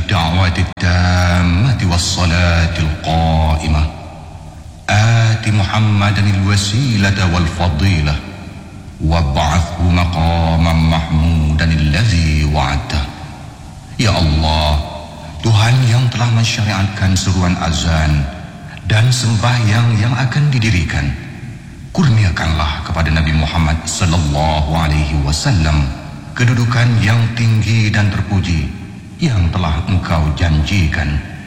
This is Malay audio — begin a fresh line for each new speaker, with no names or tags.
الدعوة التامة والصلاة القائمة آت محمدا الوسيلة والفضيلة وابعثه مقاما محمودا الذي وعدته. Ya Allah, Tuhan yang telah mensyariatkan seruan azan dan sembahyang yang akan didirikan, kurniakanlah kepada Nabi Muhammad sallallahu alaihi wasallam kedudukan yang tinggi dan terpuji yang telah Engkau janjikan.